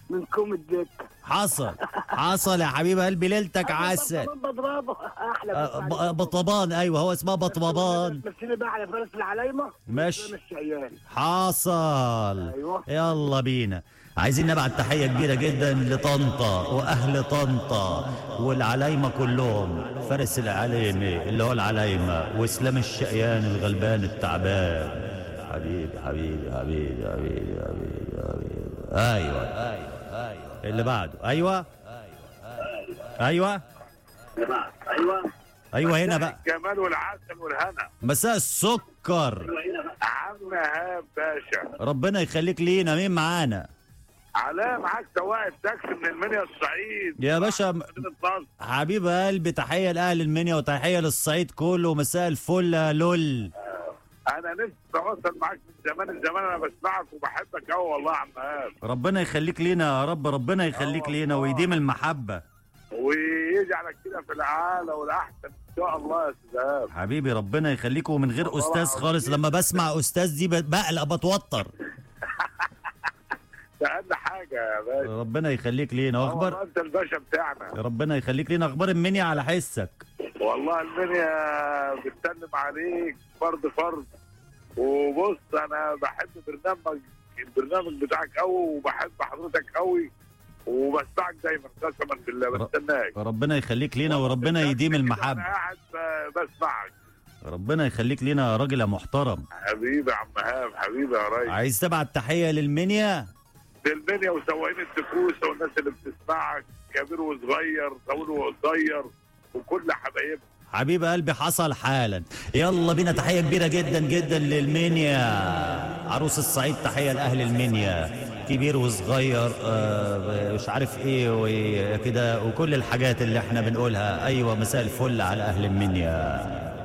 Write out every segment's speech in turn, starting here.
من كوم الدكه. حصل يا حبيب قلبي، ليلتك عسل. بضربه احلى بطبان. ايوه هو اسمها بطبان. بس بقى على فارس العلايمه. ماشي الشعيان. حصل. ايوه يلا بينا. عايزين نبعت تحيه كبيره جدا لطنطا واهل طنطا والعلايمه كلهم، فارس العلايمه اللي هو العلايمه، واسلام الشقيان الغلبان التعبان. حبيبي حبيبي حبيبي حبيبي حبيبي حبيبي. ايوه اللي بعده. ايوه هنا بقى الجمال والعسل والهنا. مساء السكر. عم هاب باشا. ربنا يخليك لينا. مين معانا؟ علاء معاك سواق التاكسي من المنيا الصعيد يا باشا. حبيب قلبي، تحيه لاهل المنيا وتحيه للصعيد كله. مساء الفل يا لول. انا نفسي اتواصل معاك من زمان انا بسمعك وبحبك قوي والله يا عم هاب. ربنا يخليك لينا يا رب. ربنا يخليك لينا ويديم المحبه ويجعلك كده في العالة والاحسن ان شاء الله يا استاذ هاب. حبيبي ربنا يخليك. ومن غير استاذ خالص، لما بسمع استاذ دي بقلق بتوتر. ده اقل حاجه يا باشا. ربنا يخليك لينا. واخبار انت الباشا بتاعنا. ربنا يخليك لينا. اخبار المنيا على حسك. والله المنيا بتسلم عليك فرد. وبص انا بحب البرنامج بتاعك قوي، وبحب حضرتك قوي، وبسمعك دايما قسما بالله بستناك. ربنا يخليك لينا وربنا يديم المحبه. انا قاعد بسمعك. ربنا يخليك لينا يا راجل يا محترم. حبيبي يا عم هاب، حبيبي يا ريس. عايز تبعت تحيه للمنيا؟ للمنيا وسواقين التكوسه والناس اللي بتسمعك، كبير وصغير، طويل وقصير، وكل حبايبنا. حبيب قلبي حصل حالا. يلا بينا. تحيه كبيره جدا جدا للمنيا، عروس الصعيد. تحيه لاهل المنيا، كبير وصغير، مش عارف ايه وكده، وكل الحاجات اللي احنا بنقولها. ايوه مساء الفل على اهل المنيا.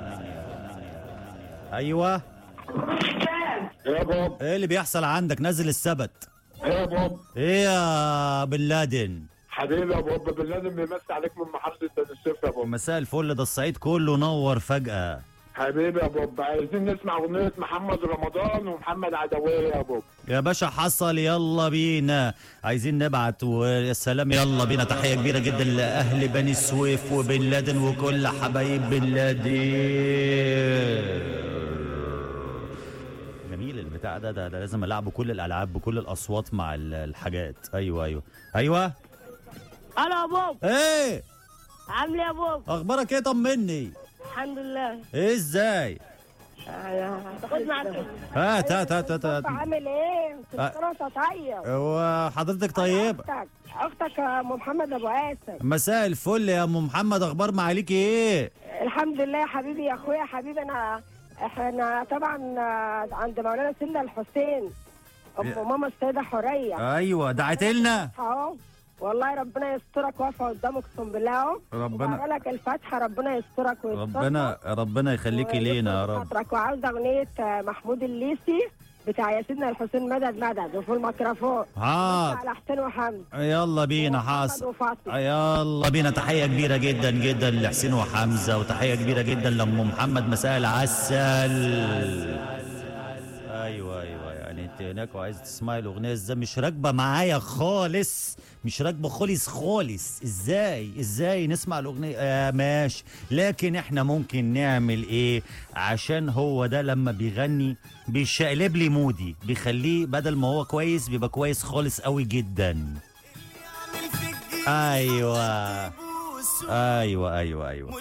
ايوه يا بابا. ايه اللي بيحصل عندك؟ نازل السبت. يا بابا. ايه يا بن لادن؟ حبيبي يا بابا، بن لادن بيمسي عليك من محافظه بني سويف يا بابا. مساء الفل. ده الصعيد كله نور فجأة. حبيبي يا بابا، عايزين نسمع اغنيه محمد رمضان ومحمد عدويه يا بابا. يا باشا حصل. يلا بينا. عايزين نبعت ويا سلام. يلا بينا. تحيه كبيره جدا لاهل بني سويف وبن لادن وكل حبايب بن لادن. جميل البتاع ده لازم العبه كل الالعاب بكل الاصوات مع الحاجات. ايوه الو يا بابا. ايه عامل ايه يا بابا؟ اخبارك ايه؟ طمني. الحمد لله. ايه ازاي؟ خد معاك. هات عامل ايه؟ كنت طيب. وحضرتك طيب؟ اختك ام محمد ابو قاسم. مساء الفل يا ام محمد. اخبار معاليكي ايه؟ الحمد لله يا حبيبي. يا اخويا حبيبي، احنا طبعا عند مولانا سيدنا الحسين ام ماما السيده حوريه. ايوه دعت لنا اهو. والله ربنا يسترك، واقفه قدامك اقسم بالله اهو. ربنا لك الفاتحه. ربنا يسترك ربنا يخليكي لينا يا رب. وعاوزه اغنيه محمود الليثي بتاع يا سيدنا الحسين مدد وفي الميكروفون على حسين وحمد. يلا بينا. حاصل. يلا بينا. تحيه كبيره جدا جدا لحسين وحمزه، وتحيه كبيره جدا لام محمد. مساء العسل. ايوه يعني انت هناك وعايز تسمعي الاغنيه ازاي؟ مش راكبه معايا خالص، مش راكبه خالص. ازاي نسمع الاغنيه؟ ماشي. لكن احنا ممكن نعمل ايه؟ عشان هو ده لما بيغني بيشقلب لي مودي، بيخليه بدل ما هو كويس بيبقى كويس خالص قوي جدا. ايوه